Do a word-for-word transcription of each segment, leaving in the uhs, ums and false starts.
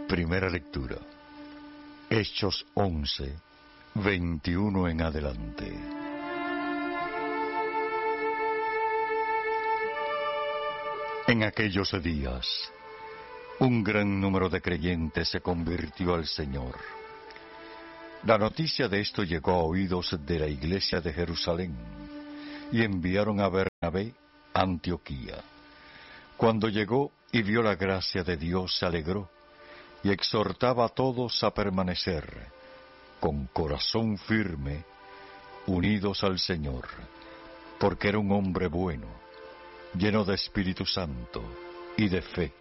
Primera lectura. Hechos once, veintiuno en adelante. En aquellos días, un gran número de creyentes se convirtió al Señor. La noticia de esto llegó a oídos de la iglesia de Jerusalén, y enviaron a Bernabé a Antioquía. Cuando llegó y vio la gracia de Dios, se alegró, y exhortaba a todos a permanecer, con corazón firme, unidos al Señor, porque era un hombre bueno, lleno de Espíritu Santo y de fe.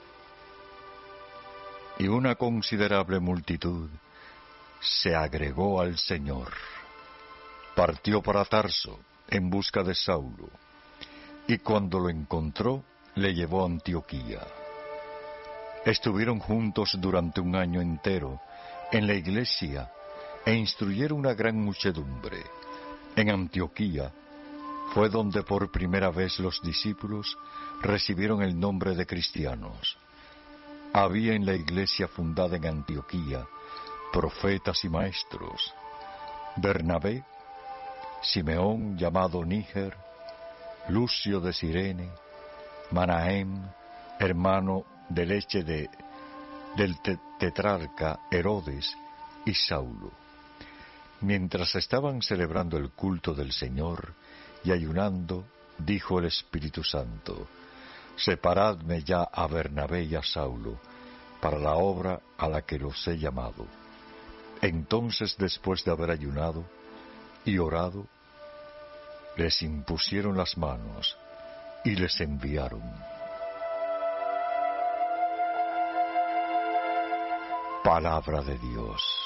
Y una considerable multitud se agregó al Señor. Partió para Tarso en busca de Saulo, y cuando lo encontró, le llevó a Antioquía. Estuvieron juntos durante un año entero en la iglesia e instruyeron una gran muchedumbre. En Antioquía fue donde por primera vez los discípulos recibieron el nombre de cristianos. Había en la iglesia fundada en Antioquía profetas y maestros: Bernabé, Simeón llamado Níger, Lucio de Cirene, Manahem, hermano de leche de, del te, tetrarca Herodes, y Saulo. Mientras estaban celebrando el culto del Señor y ayunando, dijo el Espíritu Santo: Separadme ya a Bernabé y a Saulo para la obra a la que los he llamado. Entonces, después de haber ayunado y orado, les impusieron las manos y les enviaron. Palabra de Dios.